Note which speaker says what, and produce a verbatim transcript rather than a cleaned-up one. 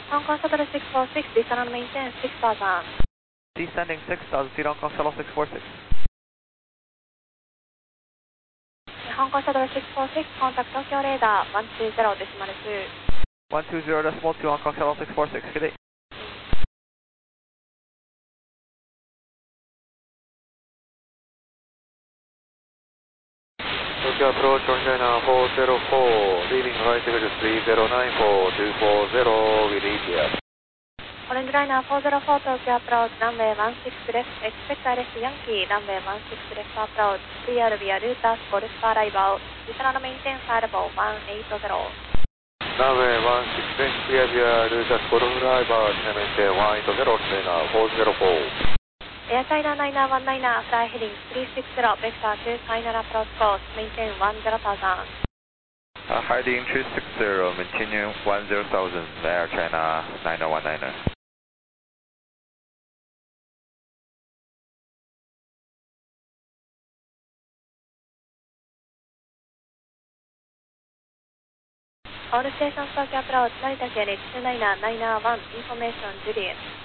Speaker 1: Hong Kong Shuttle six four six, descend and maintain six thousand.
Speaker 2: Descending six thousand feet, Hong Kong Shuttle six four six.
Speaker 1: Hong Kong Shuttle six four six, contact Tokyo radar one two zero decimal two.
Speaker 2: one two zero decimal two, Hong Kong Shuttle six four six, good day.
Speaker 3: Tokyo approach on China four zero four, leaving right headed three zero nine four two four zero, will leave here.
Speaker 1: Orange Liner four zero four, Tokyo approach, runway one six left, expect direct Yankee, runway one six left approach, clear via Lutas, Golf arrival, descend and maintain salvo one eight zero.
Speaker 3: Runway one six left, clear via Lutas, Golf arrival, maintain one eight zero, China four zero four.
Speaker 1: Air China niner one niner, fly heading three six zero, vector two final approach course, maintain one zero thousand.
Speaker 2: Uh, heading three six zero, maintaining one zero thousand, Air China niner one niner.
Speaker 1: All stations Tokyo approach, Narita Cherry two niner niner one, information Juliet.